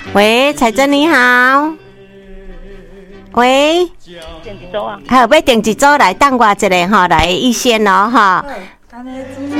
喂，彩珍你好。喂， 订一组啊？ 好，要订一组来等我一下吼，来一线哦吼。